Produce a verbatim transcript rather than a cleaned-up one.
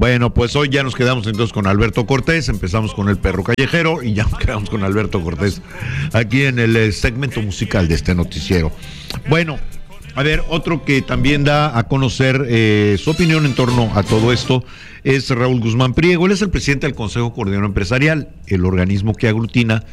Bueno, pues hoy ya nos quedamos entonces con Alberto Cortés, empezamos con el perro callejero y ya nos quedamos con Alberto Cortés aquí en el segmento musical de este noticiero. Bueno, a ver, otro que también da a conocer eh, su opinión en torno a todo esto es Raúl Guzmán Priego. Él es el presidente del Consejo Coordinador Empresarial, el organismo que aglutina